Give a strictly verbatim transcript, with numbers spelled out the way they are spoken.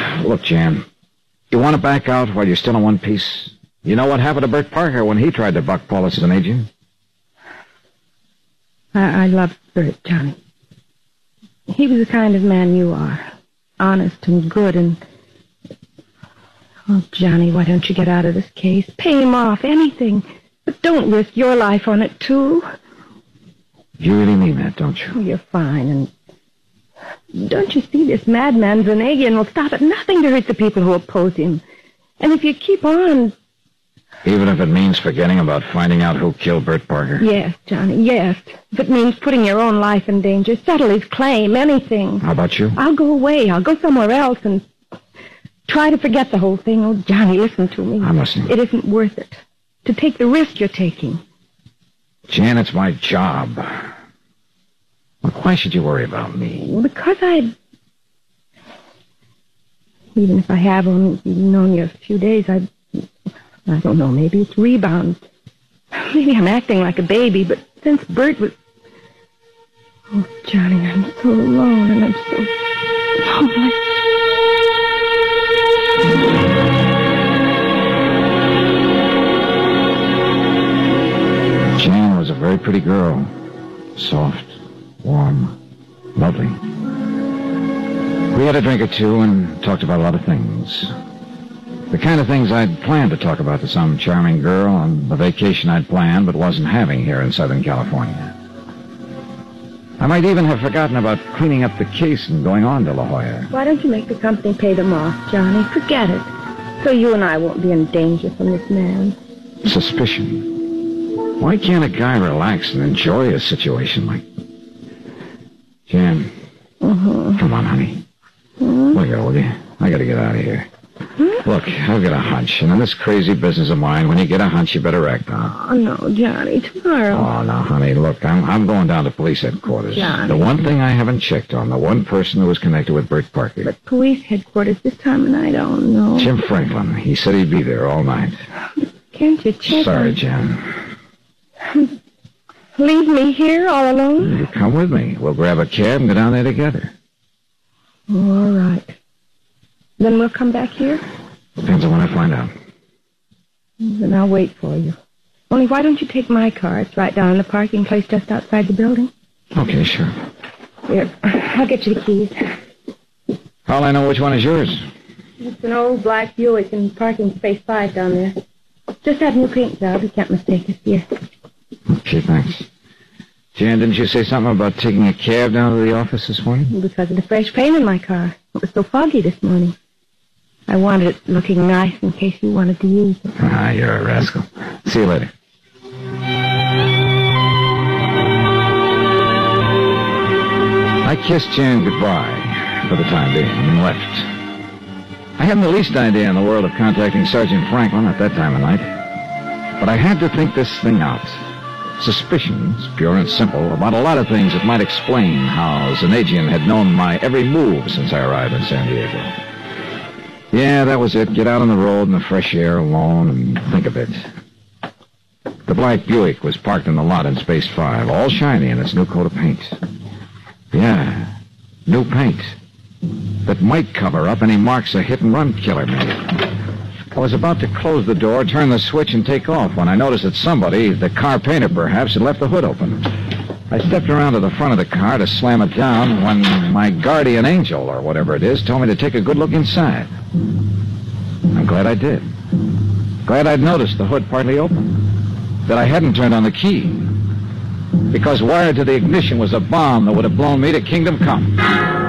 Look, Jan, you want to back out while you're still in one piece? You know what happened to Bert Parker when he tried to buck Paulus as an agent? I, I love Bert, Johnny. He was the kind of man you are. Honest and good and... Oh, Johnny, why don't you get out of this case? Pay him off, anything. But don't risk your life on it, too. You really mean that, don't you? Oh, you're fine, and... Don't you see this madman Zanagian will stop at nothing to hurt the people who oppose him. And if you keep on... Even if it means forgetting about finding out who killed Bert Parker? Yes, Johnny, yes. If it means putting your own life in danger, settle his claim, anything. How about you? I'll go away. I'll go somewhere else and try to forget the whole thing. Oh, Johnny, listen to me. I'm listening. It isn't worth it to take the risk you're taking. Jan, it's my job. Look, why should you worry about me? Because I... Even if I have only known you a few days, I... I don't know, maybe it's rebound. Maybe I'm acting like a baby, but since Bert was... Oh, Johnny, I'm so alone and I'm so lonely. Jan was a very pretty girl. Soft, warm, lovely. We had a drink or two and talked about a lot of things. The kind of things I'd planned to talk about to some charming girl on the vacation I'd planned but wasn't having here in Southern California. I might even have forgotten about cleaning up the case and going on to La Jolla. Why don't you make the company pay them off, Johnny? Forget it. So you and I won't be in danger from this man. Suspicion. Why can't a guy relax and enjoy a situation like... Jan. Uh-huh. Come on, honey. Uh-huh. Look here, will you? I gotta get out of here. Huh? Look, I've got a hunch, and in this crazy business of mine, when you get a hunch, you better act on it. Oh, no, Johnny, tomorrow. Oh, now, honey, look, I'm I'm going down to police headquarters. Johnny. The one thing I haven't checked on, the one person who was connected with Bert Parker. But police headquarters this time of night, I don't know. Jim Franklin. He said he'd be there all night. Can't you check Sorry, on... Jan. Leave me here all alone? You come with me. We'll grab a cab and go down there together. All right. Then we'll come back here? Depends on when I find out. Then I'll wait for you. Only why don't you take my car? It's right down in the parking place just outside the building. Okay, sure. Here, I'll get you the keys. How'll I know which one is yours? It's an old black Buick in parking space five down there. Just had new paint job. You can't mistake it. Here. Okay, thanks. Jan, didn't you say something about taking a cab down to the office this morning? Because of the fresh paint in my car. It was so foggy this morning. I wanted it looking nice in case you wanted to use it. Ah, you're a rascal. See you later. I kissed Jan goodbye for the time being and left. I hadn't the least idea in the world of contacting Sergeant Franklin at that time of night. But I had to think this thing out. Suspicions, pure and simple, about a lot of things that might explain how Zanagian had known my every move since I arrived in San Diego. Yeah, that was it. Get out on the road in the fresh air alone and think a bit. The black Buick was parked in the lot in Space five, all shiny in its new coat of paint. Yeah, new paint that might cover up any marks a hit-and-run killer made. I was about to close the door, turn the switch, and take off when I noticed that somebody, the car painter perhaps, had left the hood open. I stepped around to the front of the car to slam it down when my guardian angel, or whatever it is, told me to take a good look inside. I'm glad I did. Glad I'd noticed the hood partly open. That I hadn't turned on the key. Because wired to the ignition was a bomb that would have blown me to kingdom come.